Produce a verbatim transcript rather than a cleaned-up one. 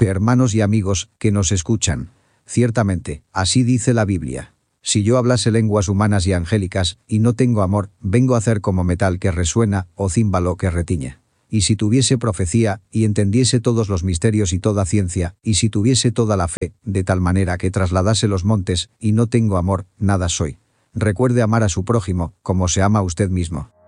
Hermanos y amigos, que nos escuchan. Ciertamente, así dice la Biblia. Si yo hablase lenguas humanas y angélicas, y no tengo amor, vengo a ser como metal que resuena, o címbalo que retiñe. Y si tuviese profecía, y entendiese todos los misterios y toda ciencia, y si tuviese toda la fe, de tal manera que trasladase los montes, y no tengo amor, nada soy. Recuerde amar a su prójimo, como se ama a usted mismo.